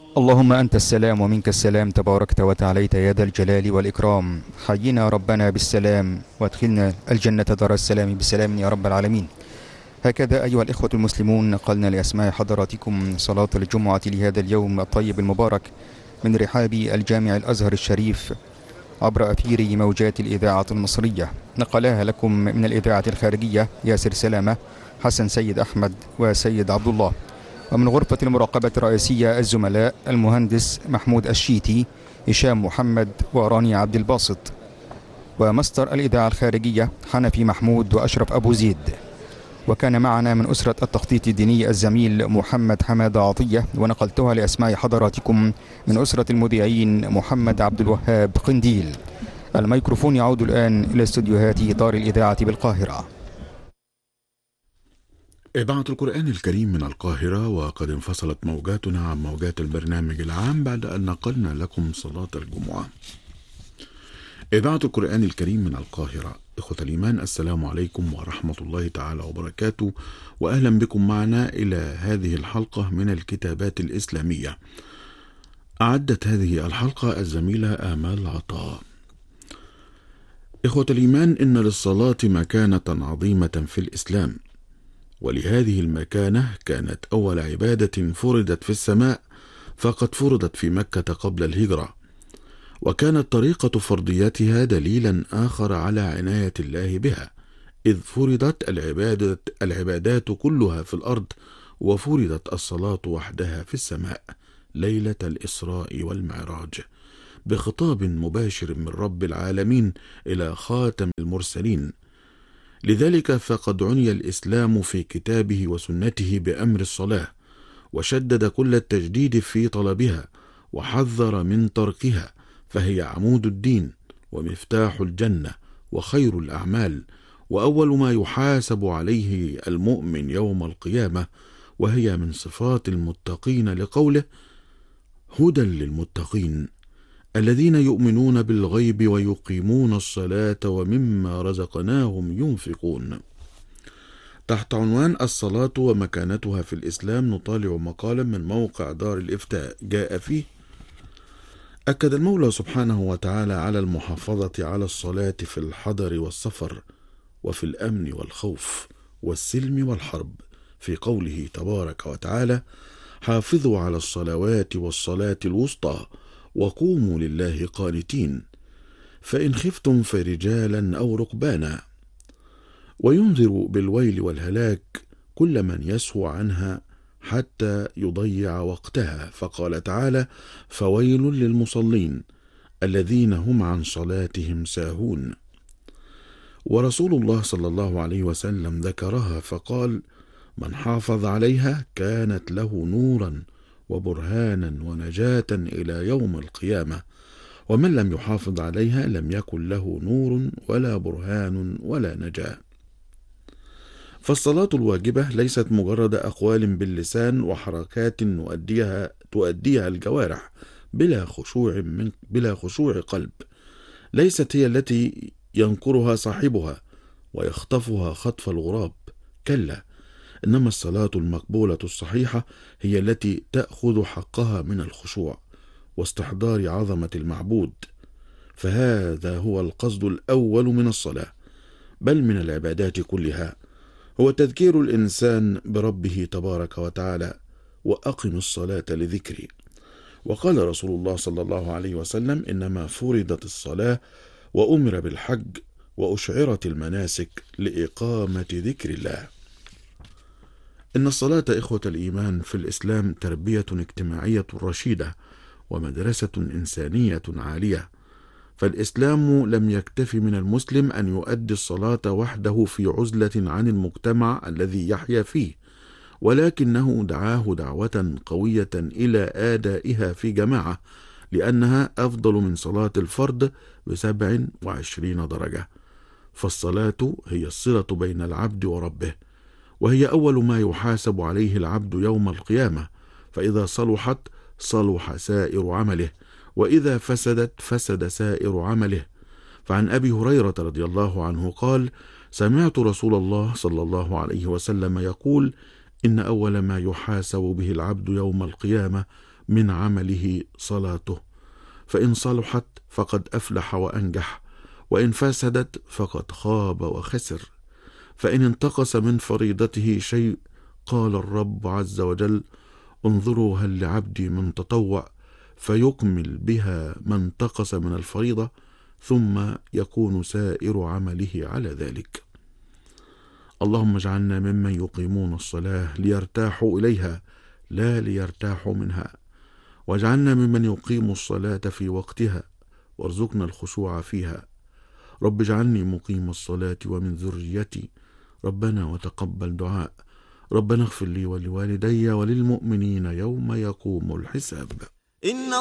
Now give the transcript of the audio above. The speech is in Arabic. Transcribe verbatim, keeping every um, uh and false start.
اللهم أنت السلام ومنك السلام، تباركت وتعاليت يا ذا الجلال والإكرام. حينا ربنا بالسلام وادخلنا الجنة دار السلام بسلام يا رب العالمين. هكذا أيها الإخوة المسلمون نقلنا لأسماع حضراتكم صلاة الجمعة لهذا اليوم الطيب المبارك من رحاب الجامع الأزهر الشريف عبر أثير موجات الإذاعة المصرية. نقلها لكم من الإذاعة الخارجية ياسر سلامة، حسن سيد أحمد وسيد عبد الله، ومن غرفة المراقبة الرئيسية الزملاء المهندس محمود الشيتي، هشام محمد وراني عبد الباسط، ومصدر الإذاعة الخارجية حنفي محمود وأشرف أبو زيد. وكان معنا من أسرة التخطيط الديني الزميل محمد حمادة عطية، ونقلتها لأسماع حضراتكم من أسرة المذيعين محمد عبد الوهاب قنديل. الميكروفون يعود الآن إلى استديوهات دار الإذاعة بالقاهرة. إذاعة القرآن الكريم من القاهرة، وقد انفصلت موجاتنا عن موجات البرنامج العام بعد أن نقلنا لكم صلاة الجمعة. إذاعة القرآن الكريم من القاهرة. إخوة الإيمان، السلام عليكم ورحمة الله تعالى وبركاته، وأهلا بكم معنا إلى هذه الحلقة من الكتابات الإسلامية. أعدت هذه الحلقة الزميلة آمال عطاء. إخوة الإيمان، إن للصلاة مكانة عظيمة في الإسلام، ولهذه المكانة كانت أول عبادة فرضت في السماء، فقد فرضت في مكة قبل الهجرة، وكانت طريقة فرضيتها دليلا آخر على عناية الله بها، إذ فرضت العبادة العبادات كلها في الأرض، وفرضت الصلاة وحدها في السماء ليلة الإسراء والمعراج، بخطاب مباشر من رب العالمين إلى خاتم المرسلين. لذلك فقد عني الإسلام في كتابه وسنته بأمر الصلاة، وشدد كل التجديد في طلبها، وحذر من تركها، فهي عمود الدين ومفتاح الجنة وخير الأعمال، وأول ما يحاسب عليه المؤمن يوم القيامة، وهي من صفات المتقين لقوله: هدى للمتقين الذين يؤمنون بالغيب ويقيمون الصلاة ومما رزقناهم ينفقون. تحت عنوان الصلاة ومكانتها في الإسلام نطالع مقالا من موقع دار الإفتاء جاء فيه: أكد المولى سبحانه وتعالى على المحافظة على الصلاة في الحضر والسفر، وفي الأمن والخوف والسلم والحرب، في قوله تبارك وتعالى: حافظوا على الصلوات والصلاة الوسطى وقوموا لله قانتين، فإن خفتم فرجالا أو ركبانا. وينذر بالويل والهلاك كل من يسهو عنها حتى يضيع وقتها، فقال تعالى: فويل للمصلين الذين هم عن صلاتهم ساهون. ورسول الله صلى الله عليه وسلم ذكرها فقال: من حافظ عليها كانت له نورا وبرهانا ونجاة إلى يوم القيامة، ومن لم يحافظ عليها لم يكن له نور ولا برهان ولا نجاة. فالصلاة الواجبة ليست مجرد أقوال باللسان وحركات نؤديها تؤديها الجوارح بلا خشوع من بلا خشوع قلب، ليست هي التي ينكرها صاحبها ويخطفها خطف الغراب، كلا، إنما الصلاة المقبولة الصحيحة هي التي تأخذ حقها من الخشوع واستحضار عظمة المعبود، فهذا هو القصد الأول من الصلاة، بل من العبادات كلها، هو تذكير الإنسان بربه تبارك وتعالى: وأقم الصلاة لذكري. وقال رسول الله صلى الله عليه وسلم: إنما فرضت الصلاة وأمر بالحج وأشعرت المناسك لإقامة ذكر الله. إن الصلاة إخوة الإيمان في الإسلام تربية اجتماعية رشيدة ومدرسة إنسانية عالية، فالإسلام لم يكتف من المسلم أن يؤدي الصلاة وحده في عزلة عن المجتمع الذي يحيا فيه، ولكنه دعاه دعوة قوية إلى آدائها في جماعة، لأنها أفضل من صلاة الفرد بسبع وعشرين درجة. فالصلاة هي الصلة بين العبد وربه، وهي أول ما يحاسب عليه العبد يوم القيامة، فإذا صلحت صلح سائر عمله، وإذا فسدت فسد سائر عمله. فعن أبي هريرة رضي الله عنه قال: سمعت رسول الله صلى الله عليه وسلم يقول: إن أول ما يحاسب به العبد يوم القيامة من عمله صلاته، فإن صلحت فقد أفلح وأنجح، وإن فسدت فقد خاب وخسر. فإن انتقص من فريضته شيء قال الرب عز وجل: انظروا هل لعبدي من تطوع فيكمل بها ما انتقص من الفريضة، ثم يكون سائر عمله على ذلك. اللهم اجعلنا ممن يقيمون الصلاة ليرتاحوا إليها لا ليرتاحوا منها، واجعلنا ممن يقيم الصلاة في وقتها، وارزقنا الخشوع فيها. رب اجعلني مقيم الصلاة ومن ذريتي، ربنا وتقبل دعاء. ربنا اغفر لي ولوالدي وللمؤمنين يوم يقوم الحساب.